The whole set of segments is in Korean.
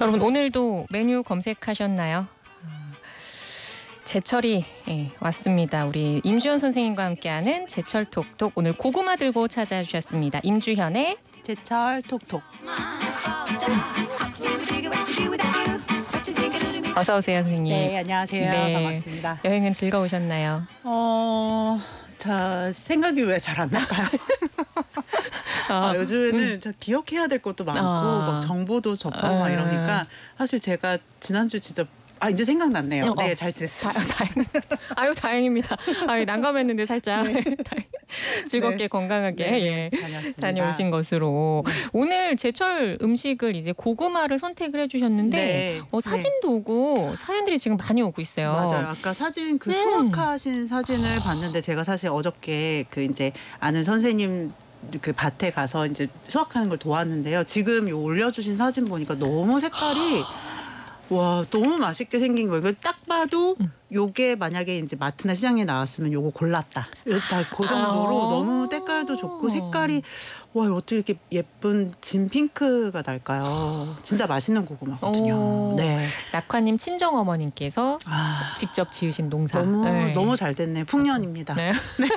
여러분 오늘도 메뉴 검색하셨나요? 제철이 왔습니다. 우리 임주현 선생님과 함께하는 제철 톡톡 오늘 고구마 들고 찾아주셨습니다. 임주현의 제철 톡톡. 어서 오세요, 선생님. 네, 안녕하세요. 네. 반갑습니다. 여행은 즐거우셨나요? 자 생각이 왜 잘 안 날까요? 요즘에는 기억해야 될 것도 많고 막 정보도 접하고 막 이러니까 사실 제가 지난주 진짜 이제 생각났네요. 네, 잘 지냈어요. 다행입니다. 난감했는데 살짝 네. 즐겁게 네. 건강하게 다녀오신 것으로 오늘 제철 음식을 이제 고구마를 선택을 해주셨는데 사진도 오고 사연들이 지금 많이 오고 있어요. 맞아요. 아까 사진 수확하신 사진을 봤는데 제가 사실 어저께 이제 아는 선생님 그 밭에 가서 이제 수확하는 걸 도왔는데요. 지금 올려주신 사진 보니까 너무 색깔이 와 너무 맛있게 생긴 거예요. 딱 봐도 요게 만약에 이제 마트나 시장에 나왔으면 요거 골랐다. 그 정도로 너무 색깔도 좋고 색깔이 와 어떻게 이렇게 예쁜 진 핑크가 날까요? 진짜 맛있는 고구마거든요. 네. 낙화님 친정 어머님께서 직접 지으신 농사. 너무 잘 됐네. 풍년입니다. 네.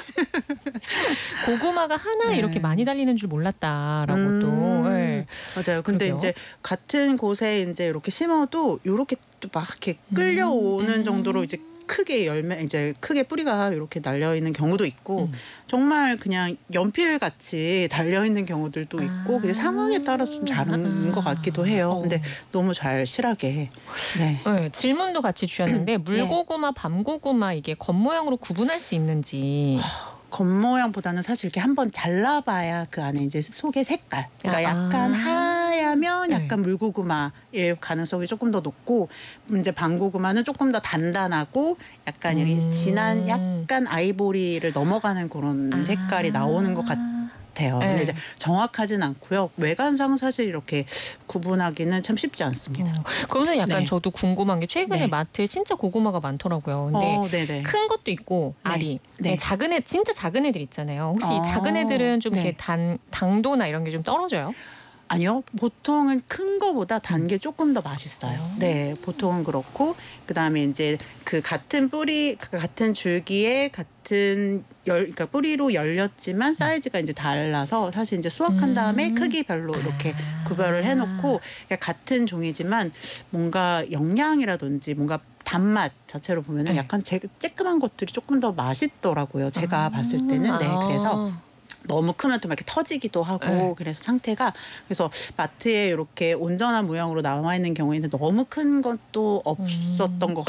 고구마가 하나 이렇게 많이 달리는 줄 몰랐다라고 또. 맞아요. 근데 그러게요. 이제 같은 곳에 이제 이렇게 심어도 이렇게 또 막 이렇게 끌려오는 정도로 이제 크게 크게 뿌리가 이렇게 달려 있는 경우도 있고 정말 그냥 연필 같이 달려 있는 경우들도 있고 그게 상황에 따라서 좀 다른 것 같기도 해요. 근데 너무 잘 실하게. 네, 질문도 같이 주셨는데 물고구마, 밤고구마 이게 겉모양으로 구분할 수 있는지. 겉모양보다는 사실 이렇게 한번 잘라봐야 그 안에 이제 속의 색깔. 그러니까 약간 하얗면 약간 물고구마일 가능성이 조금 더 높고 이제 밤고구마는 조금 더 단단하고 약간 이렇게 진한 약간 아이보리를 넘어가는 그런 색깔이 나오는 것 같아요. 근데 이제 정확하진 않고요. 외관상 사실 이렇게 구분하기는 참 쉽지 않습니다. 그러면 약간 저도 궁금한 게 최근에 마트에 진짜 고구마가 많더라고요. 근데 큰 것도 있고 알이 작은 애 진짜 작은 애들 있잖아요. 혹시 작은 애들은 좀 이렇게 당도나 이런 게 좀 떨어져요? 아니요. 보통은 큰 거보다 단 게 조금 더 맛있어요. 네, 보통은 그렇고 그다음에 이제 그 같은 뿌리, 같은 줄기에 그러니까 뿌리로 열렸지만 사이즈가 이제 달라서 사실 이제 수확한 다음에 크기별로 이렇게 구별을 해놓고 같은 종이지만 뭔가 영양이라든지 뭔가 단맛 자체로 보면은 약간 쬐끔한 것들이 조금 더 맛있더라고요. 제가 봤을 때는. 그래서 너무 크면 또 막 이렇게 터지기도 하고 그래서 그래서 마트에 이렇게 온전한 모양으로 나와 있는 경우에는 너무 큰 것도 없었던 것